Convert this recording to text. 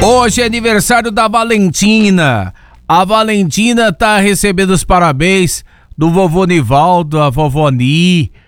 Hoje é aniversário da Valentina. A Valentina tá recebendo os parabéns do vovô Nivaldo, a vovó Ni,